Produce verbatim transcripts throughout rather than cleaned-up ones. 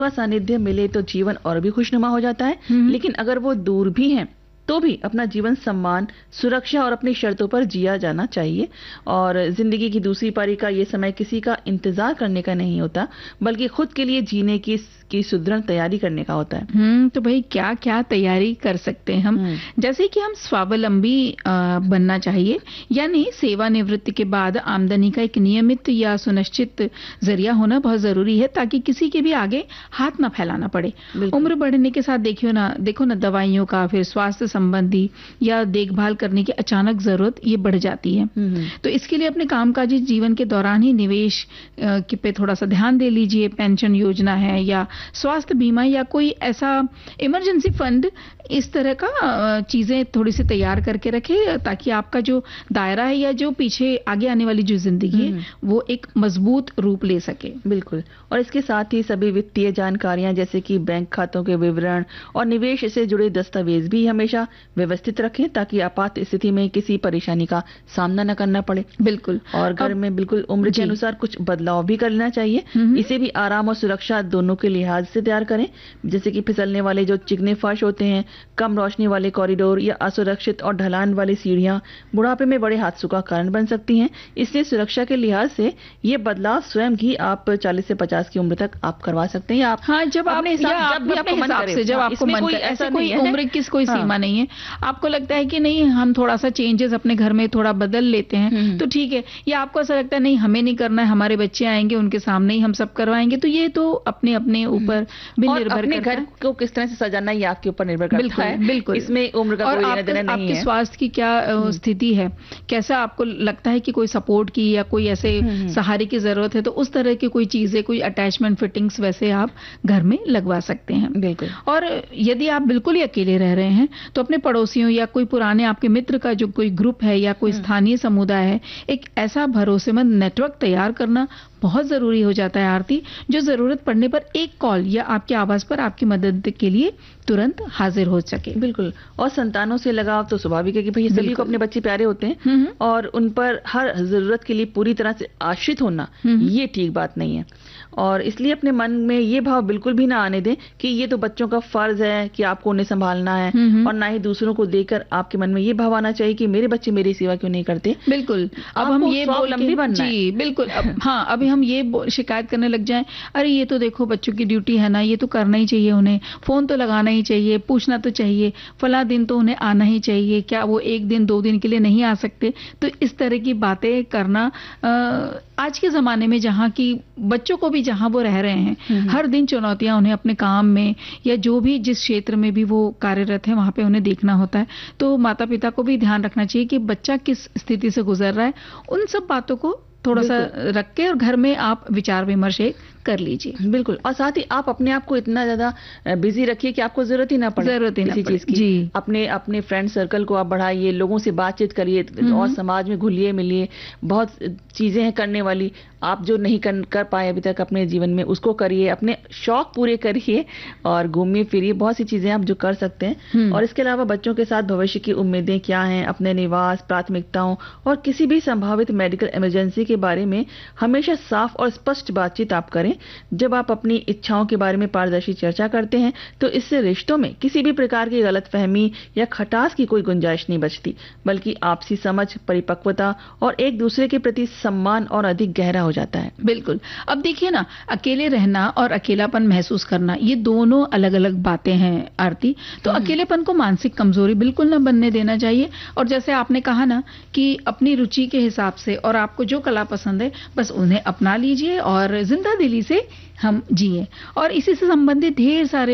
का सानिध्य मिले तो जीवन और भी खुशनुमा हो जाता है, लेकिन अगर वो दूर भी हैं तो भी अपना जीवन सम्मान, सुरक्षा और अपनी शर्तों पर जिया जाना चाहिए। और जिंदगी की दूसरी पारी का ये समय किसी का इंतजार करने का नहीं होता, बल्कि खुद के लिए जीने की की सुदृढ़ तैयारी करने का होता है। हम्म तो भाई क्या क्या तैयारी कर सकते हैं हम, जैसे कि हम स्वावलंबी बनना चाहिए, यानी सेवानिवृत्ति के बाद आमदनी का एक नियमित या सुनिश्चित जरिया होना बहुत जरूरी है, ताकि किसी के भी आगे हाथ ना फैलाना पड़े। उम्र बढ़ने के साथ देखियो ना देखो ना दवाइयों का, फिर स्वास्थ्य संबंधी या देखभाल करने की अचानक जरूरत ये बढ़ जाती है। तो इसके लिए अपने कामकाजी जीवन के दौरान ही निवेश के पे थोड़ा सा ध्यान दे लीजिए। पेंशन योजना है या स्वास्थ्य बीमा या कोई ऐसा इमरजेंसी फंड, इस तरह का चीजें थोड़ी सी तैयार करके रखे, ताकि आपका जो दायरा है या जो पीछे आगे आने वाली जो जिंदगी है वो एक मजबूत रूप ले सके। बिल्कुल। और इसके साथ ही सभी वित्तीय जानकारियां जैसे कि बैंक खातों के विवरण और निवेश से जुड़े दस्तावेज भी हमेशा व्यवस्थित रखें, ताकि आपात स्थिति में किसी परेशानी का सामना न करना पड़े। बिल्कुल। और घर में बिल्कुल उम्र के अनुसार कुछ बदलाव भी कर लेना चाहिए। इसे भी आराम और सुरक्षा दोनों के लिहाज से तैयार करें, जैसे कि फिसलने वाले जो चिकने फर्श होते हैं, कम रोशनी वाले कॉरिडोर या असुरक्षित और ढलान वाली सीढ़ियां बुढ़ापे में बड़े हादसों का कारण बन सकती हैं। इसलिए सुरक्षा के लिहाज से ये बदलाव स्वयं ही आप चालीस से पचास की उम्र तक आप करवा सकते हैं। या आप हाँ, जब आप अपने हिसाब जब भी आपको मन करे, जब आपको मन करे, ऐसा कोई उम्र की कोई सीमा नहीं है। आपको लगता है कि नहीं हम थोड़ा सा चेंजेस अपने घर में थोड़ा बदल लेते हैं तो ठीक है, या आपको ऐसा लगता है नहीं हमें नहीं करना है, हमारे बच्चे आएंगे उनके सामने ही हम सब करवाएंगे, तो ये तो अपने अपने ऊपर भी निर्भर करता है। घर को किस तरह से सजाना ये आपके ऊपर निर्भर करता है। बिल्कुल, इसमें उम्र का कोई लेना देना नहीं है। आपके स्वास्थ्य की क्या स्थिति है, कैसा आपको लगता है कि कोई सपोर्ट की या कोई ऐसे सहारे की जरूरत है, तो उस तरह की कोई चीजें, कोई अटैचमेंट फिटिंग्स वैसे आप घर में लगवा सकते हैं। बिल्कुल। और यदि आप बिल्कुल ही अकेले रह रहे हैं तो अपने पड़ोसियों या कोई पुराने आपके मित्र का जो कोई ग्रुप है या कोई स्थानीय समुदाय है, एक ऐसा भरोसेमंद नेटवर्क तैयार करना बहुत जरूरी हो जाता है आरती, जो जरूरत पड़ने पर एक कॉल या आपके आवाज पर आपकी मदद के लिए तुरंत हाजिर हो सके। बिल्कुल। और संतानों से लगाव तो स्वाभाविक है कि भाई सभी को अपने बच्चे प्यारे होते हैं, और उन पर हर जरूरत के लिए पूरी तरह से आश्रित होना ये ठीक बात नहीं है। और इसलिए अपने मन में ये भाव बिल्कुल भी ना आने दें कि ये तो बच्चों का फर्ज है कि आपको उन्हें संभालना है, और ना ही दूसरों को देखकर आपके मन में ये भाव आना चाहिए कि मेरे बच्चे मेरी सेवा क्यों नहीं करते। बिल्कुल। अब हम ये स्वावलंबी बनना है। जी बिल्कुल। अब हाँ, अभी हम ये शिकायत करने लग जाएं, अरे ये तो देखो बच्चों की ड्यूटी है ना, ये तो करना ही चाहिए, उन्हें फोन तो लगाना ही चाहिए, पूछना तो चाहिए, फला दिन तो उन्हें आना ही चाहिए, क्या वो एक दिन दो दिन के लिए नहीं आ सकते। तो इस तरह की बातें करना आ, आज के जमाने में जहाँ की बच्चों को भी जहाँ वो रह रहे हैं, हर दिन चुनौतियां उन्हें अपने काम में या जो भी जिस क्षेत्र में भी वो कार्यरत है वहां पे उन्हें देखना होता है। तो माता पिता को भी ध्यान रखना चाहिए कि बच्चा किस स्थिति से गुजर रहा है, उन सब बातों को थोड़ा सा रख के और घर में आप विचार विमर्श कर लीजिए। बिल्कुल। और साथ ही आप अपने आप को इतना ज्यादा बिजी रखिए कि आपको जरूरत ही ना पड़े जरूरत ही किसी चीज की। जी। अपने अपने फ्रेंड सर्कल को आप बढ़ाइए, लोगों से बातचीत करिए और समाज में घुलिए मिलिए। बहुत चीजें हैं करने वाली, आप जो नहीं कर, कर पाए अभी तक अपने जीवन में उसको करिए, अपने शौक पूरे करिए और घूमिए फिरिए। बहुत सी चीजें आप जो कर सकते हैं। और इसके अलावा बच्चों के साथ भविष्य की उम्मीदें क्या हैं, अपने निवास, प्राथमिकताओं और किसी भी संभावित मेडिकल इमरजेंसी के बारे में हमेशा साफ और स्पष्ट बातचीत आप करें। जब आप अपनी इच्छाओं के बारे में पारदर्शी चर्चा करते हैं तो इससे रिश्तों में किसी भी प्रकार की गलतफहमी या खटास की कोई गुंजाइश नहीं बचती, बल्कि आपसी समझ, परिपक्वता और एक दूसरे के प्रति सम्मान और अधिक गहरा हो जाता है। बिल्कुल। अब देखिए ना, अकेले रहना और अकेलापन महसूस करना ये दोनों अलग अलग बातें हैं आरती। तो अकेलेपन को मानसिक कमजोरी बिल्कुल ना बनने देना चाहिए। और जैसे आपने कहा ना कि अपनी रुचि के हिसाब से और आपको जो कला पसंद है बस उन्हें अपना लीजिए और जिंदा दिली से हम जिए। और इसी से संबंधित ढेर सारे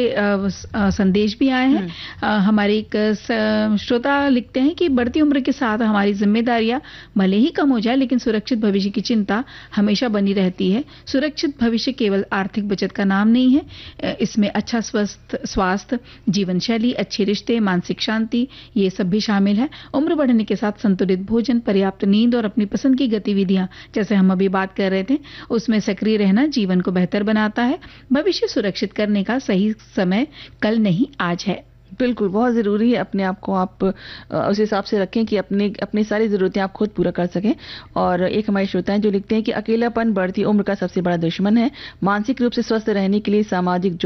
संदेश भी आए हैं। आ, हमारे एक श्रोता लिखते हैं कि बढ़ती उम्र के साथ हमारी जिम्मेदारियां भले ही कम हो जाए, लेकिन सुरक्षित भविष्य की चिंता हमेशा बनी रहती है। सुरक्षित भविष्य केवल आर्थिक बचत का नाम नहीं है, इसमें अच्छा स्वस्थ स्वास्थ्य, जीवन शैली, अच्छे रिश्ते, मानसिक शांति, ये सब भी शामिल है। उम्र बढ़ने के साथ संतुलित भोजन, पर्याप्त नींद और अपनी पसंद की गतिविधियां, जैसे हम अभी बात कर रहे थे, उसमें सक्रिय रहना जीवन को बेहतर बनाता है। भविष्य सुरक्षित करने का सही समय कल नहीं आज है। बिल्कुल, बहुत ज़रूरी है अपने आप को आप उस हिसाब से रखें कि अपने अपनी सारी ज़रूरतें आप खुद पूरा कर सकें। और एक हमारे श्रोता हैं जो लिखते हैं कि अकेलापन बढ़ती उम्र का सबसे बड़ा दुश्मन है। मानसिक रूप से स्वस्थ रहने के लिए सामाजिक